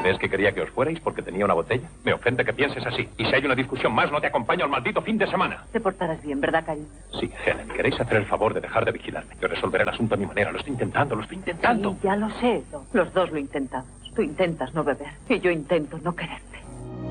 ¿Crees que quería que os fuerais porque tenía una botella? Me ofende que pienses así. Y si hay una discusión más, no te acompaño al maldito fin de semana. Te portarás bien, ¿verdad, cariño? Sí, Helen, ¿queréis hacer el favor de dejar de vigilarme? Yo resolveré el asunto a mi manera. Lo estoy intentando. Sí, ya lo sé. Los dos lo intentamos. Tú intentas no beber y yo intento no querer.